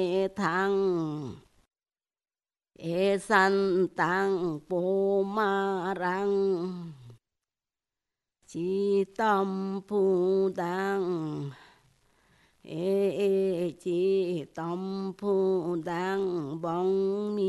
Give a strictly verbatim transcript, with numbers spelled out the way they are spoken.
thăng e san tăng bồ ma răng chi tâm phu đăng e chi tâm phu đăng bông mi